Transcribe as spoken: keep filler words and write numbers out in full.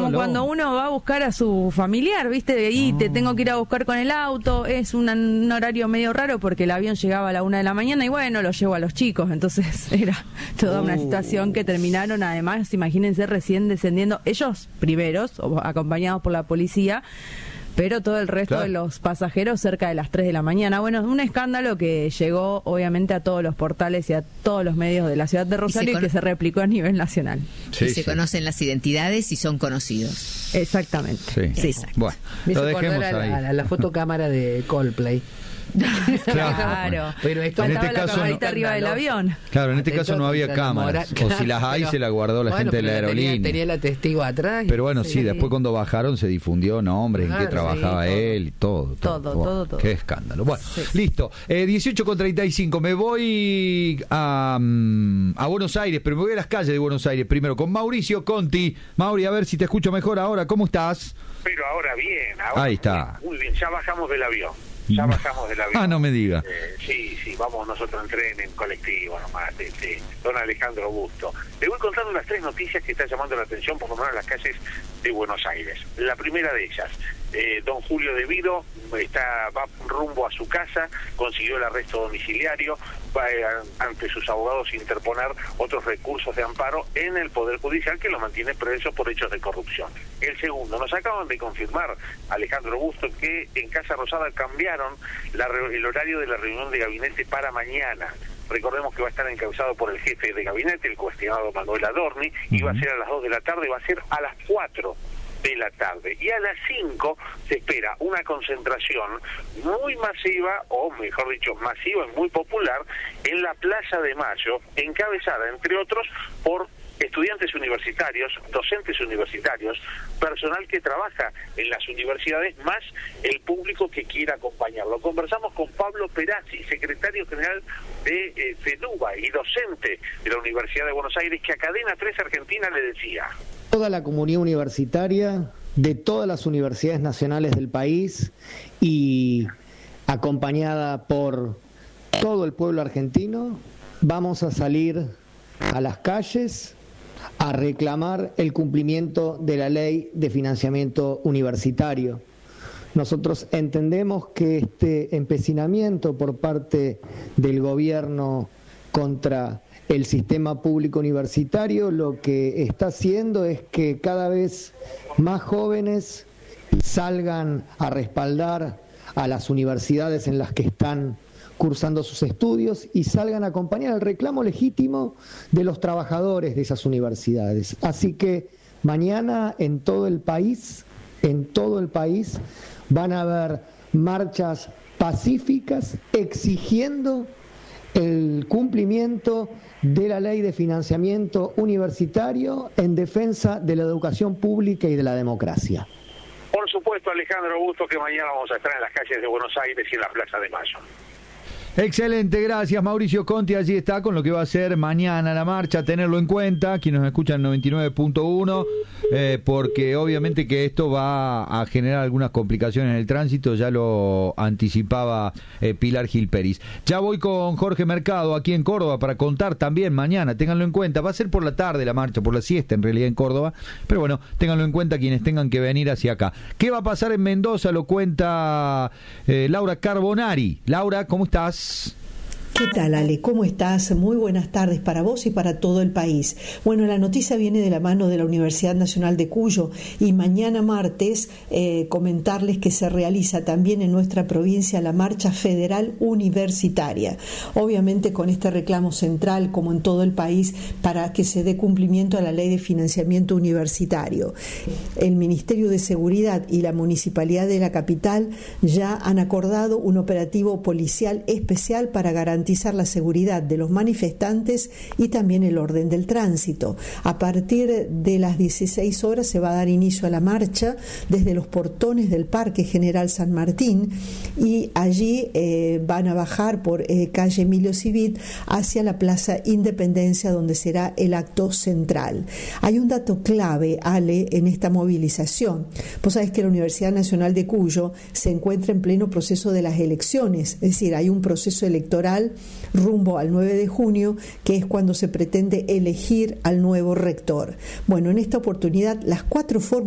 como cuando uno va a buscar a su familiar, ¿viste? De ahí oh. te tengo que ir a buscar con el auto, es un, un horario medio raro porque el avión llegaba a la una de la mañana y bueno, lo llevo a los chicos, entonces era toda oh. una situación que terminaron, además, imagínense, recién descendiendo, ellos primeros, acompañados por la policía, pero todo el resto claro. de los pasajeros cerca de las tres de la mañana. Bueno, un escándalo que llegó obviamente a todos los portales y a todos los medios de la ciudad de Rosario y, y que se replicó a nivel nacional. Sí, y se sí. conocen las identidades y son conocidos. Exactamente. Sí. Sí, exacto. Bueno, me lo hizo dejemos acordar ahí. a la, a la fotocámara de Coldplay. Claro, pero esto en faltaba este la caso camarita no, arriba del avión. Claro, en este Atento caso no había cámaras, demora, o si las hay pero, se la guardó la bueno, gente de la pero aerolínea. Tenía, tenía la testigo atrás. Pero bueno, sí, sí, después cuando bajaron se difundió nombres, Claro, en qué trabajaba sí, todo. él, y todo. Todo, Bueno, todo, todo. Qué escándalo. Bueno, Sí. listo. Eh, dieciocho con treinta y cinco, me voy a, um, a Buenos Aires, pero me voy a las calles de Buenos Aires primero con Mauricio Conti. Mauri, a ver si te escucho mejor ahora. ¿Cómo estás? Pero ahora bien, ahora Ahí está. Muy, muy bien, ya bajamos del avión. Ya bajamos del avión. Ah, no me diga. Eh, sí, sí, vamos nosotros en tren, en colectivo nomás, de, de don Alejandro Busto. Le voy contando las tres noticias que están llamando la atención, por lo menos en las calles de Buenos Aires. La primera de ellas, eh, don Julio De Vido está, va rumbo a su casa, consiguió el arresto domiciliario, va eh, ante sus abogados interponer otros recursos de amparo en el Poder Judicial que lo mantiene preso por hechos de corrupción. El segundo, nos acaban de confirmar, Alejandro Busto, que en Casa Rosada cambiaron la, el horario de la reunión de gabinete para mañana. Recordemos que va a estar encabezado por el jefe de gabinete, el cuestionado Manuel Adorni, y va a ser a las dos de la tarde, va a ser a las cuatro de la tarde. Y a las cinco se espera una concentración muy masiva, o mejor dicho, masiva y muy popular, en la Plaza de Mayo, encabezada, entre otros, por estudiantes universitarios, docentes universitarios, personal que trabaja en las universidades, más el público que quiera acompañarlo. Conversamos con Pablo Perazzi, secretario general de eh, FEDUBA y docente de la Universidad de Buenos Aires, que a Cadena tres Argentina le decía: toda la comunidad universitaria de todas las universidades nacionales del país y acompañada por todo el pueblo argentino, vamos a salir a las calles a reclamar el cumplimiento de la ley de financiamiento universitario. Nosotros entendemos que este empecinamiento por parte del gobierno contra el sistema público universitario lo que está haciendo es que cada vez más jóvenes salgan a respaldar a las universidades en las que están cursando sus estudios y salgan a acompañar el reclamo legítimo de los trabajadores de esas universidades. Así que mañana en todo el país, en todo el país, van a haber marchas pacíficas exigiendo el cumplimiento de la ley de financiamiento universitario en defensa de la educación pública y de la democracia. Por supuesto, Alejandro Busto, que mañana vamos a estar en las calles de Buenos Aires y en la Plaza de Mayo. Excelente, gracias Mauricio Conti, allí está con lo que va a ser mañana la marcha, tenerlo en cuenta, quienes nos escuchan noventa y nueve punto uno, eh, porque obviamente que esto va a generar algunas complicaciones en el tránsito, ya lo anticipaba eh, Pilar Gil Peris. Ya voy con Jorge Mercado aquí en Córdoba para contar también mañana, ténganlo en cuenta, va a ser por la tarde la marcha, por la siesta en realidad en Córdoba, pero bueno, ténganlo en cuenta quienes tengan que venir hacia acá. ¿Qué va a pasar en Mendoza? Lo cuenta eh, Laura Carbonari. Laura, ¿cómo estás? ¿Qué tal, Ale? ¿Cómo estás? Muy buenas tardes para vos y para todo el país. Bueno, la noticia viene de la mano de la Universidad Nacional de Cuyo y mañana martes eh, comentarles que se realiza también en nuestra provincia la Marcha Federal Universitaria. Obviamente con este reclamo central, como en todo el país, para que se dé cumplimiento a la Ley de Financiamiento Universitario. El Ministerio de Seguridad y la Municipalidad de la capital ya han acordado un operativo policial especial para garantizar la seguridad de los manifestantes y también el orden del tránsito. A partir de las dieciséis horas se va a dar inicio a la marcha desde los portones del Parque General San Martín y allí eh, van a bajar por eh, calle Emilio Civit hacia la Plaza Independencia, donde será el acto central. Hay un dato clave, Ale, en esta movilización. Vos sabés que la Universidad Nacional de Cuyo se encuentra en pleno proceso de las elecciones, es decir, hay un proceso electoral rumbo al nueve de junio, que es cuando se pretende elegir al nuevo rector. Bueno, en esta oportunidad las cuatro fórmulas